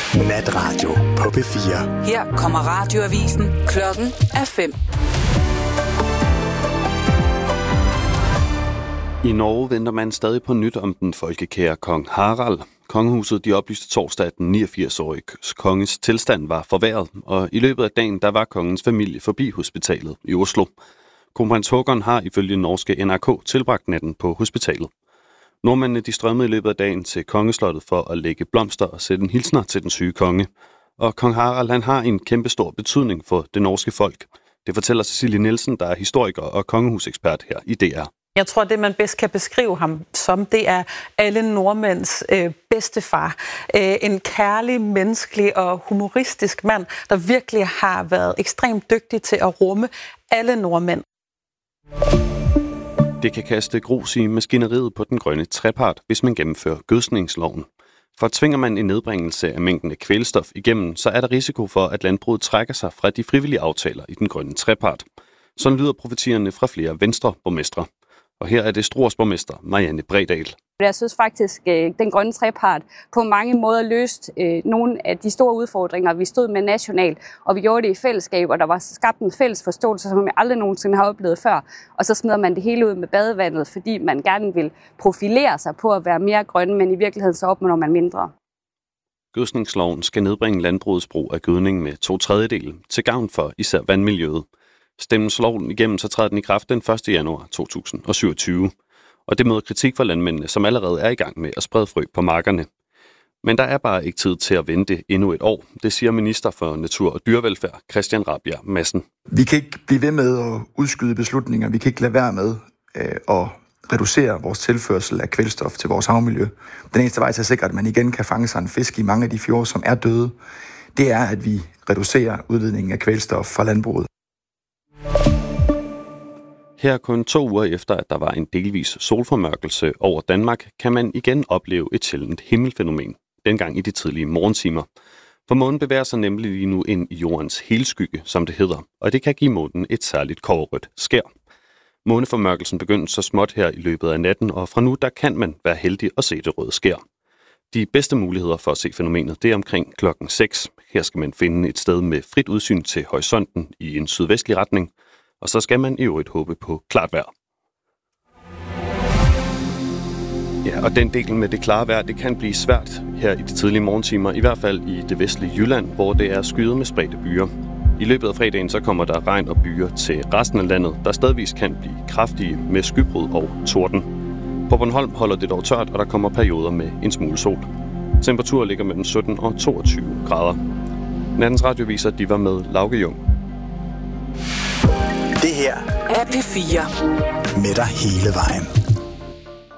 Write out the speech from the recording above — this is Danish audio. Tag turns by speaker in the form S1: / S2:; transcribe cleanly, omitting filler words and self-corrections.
S1: Natradio på P4.
S2: Her kommer radioavisen. Klokken er 5.
S3: I Norge venter man stadig på nyt om den folkekære kong Harald. Kongehuset de oplyste torsdag, at den 89-årige konges tilstand var forværret, og i løbet af dagen der var kongens familie forbi hospitalet i Oslo. Kronprins Haakon har ifølge norske NRK tilbragt natten på hospitalet. Nordmændene de strømmede i løbet af dagen til kongeslottet for at lægge blomster og sætte en hilsner til den syge konge. Og kong Harald han har en kæmpestor betydning for det norske folk. Det fortæller Cecilie Nielsen, der er historiker og kongehusekspert her i DR.
S4: Jeg tror, det man bedst kan beskrive ham som, det er alle nordmænds bedstefar. En kærlig, menneskelig og humoristisk mand, der virkelig har været ekstremt dygtig til at rumme alle nordmænd.
S3: Det kan kaste grus i maskineriet på den grønne trepart, hvis man gennemfører gødskningsloven. For tvinger man en nedbringelse af mængden af kvælstof igennem, så er der risiko for, at landbruget trækker sig fra de frivillige aftaler i den grønne trepart. Sådan lyder profetierne fra flere venstreborgmestre. Og her er det Struers borgmester Marianne Bredal.
S5: Jeg synes faktisk, at den grønne trepart på mange måder løste nogle af de store udfordringer, vi stod med nationalt. Og vi gjorde det i fællesskab, og der var skabt en fælles forståelse, som jeg aldrig nogensinde har oplevet før. Og så smider man det hele ud med badevandet, fordi man gerne vil profilere sig på at være mere grønne, men i virkeligheden så opnår man mindre.
S3: Gødskningsloven skal nedbringe landbrugets brug af gødning med 2/3 til gavn for især vandmiljøet. Stemmes loven igennem, så træder den i kraft den 1. januar 2027. Og det møder kritik fra landmændene, som allerede er i gang med at sprede frø på markerne. Men der er bare ikke tid til at vente endnu et år. Det siger minister for Natur og Dyrevelfærd, Christian Rabjerg Madsen.
S6: Vi kan ikke blive ved med at udskyde beslutninger. Vi kan ikke lade være med at reducere vores tilførsel af kvælstof til vores havmiljø. Den eneste vej til at sikre, at man igen kan fange sig en fisk i mange af de fjorde, som er døde, det er, at vi reducerer udledningen af kvælstof fra landbruget.
S3: Her kun 2 uger efter, at der var en delvis solformørkelse over Danmark, kan man igen opleve et sjældent himmelfænomen, dengang i de tidlige morgentimer. For månen bevæger sig nemlig lige nu ind i jordens helskygge, som det hedder, og det kan give månen et særligt kobberrødt skær. Måneformørkelsen begyndte så småt her i løbet af natten, og fra nu der kan man være heldig at se det røde skær. De bedste muligheder for at se fænomenet, det er omkring klokken 6. Her skal man finde et sted med frit udsyn til horisonten i en sydvestlig retning, og så skal man i øvrigt håbe på klart vejr. Ja, og den del med det klare vejr, det kan blive svært her i de tidlige morgentimer, i hvert fald i det vestlige Jylland, hvor det er skyet med spredte byer. I løbet af fredagen så kommer der regn og byer til resten af landet, der stadigvis kan blive kraftige med skybrud og torden. På Bornholm holder det dog tørt, og der kommer perioder med en smule sol. Temperaturen ligger mellem 17 og 22 grader. Nattens radioviser, de var med Lauke Jung.
S1: Det her
S2: er P4.
S1: Med dig hele vejen.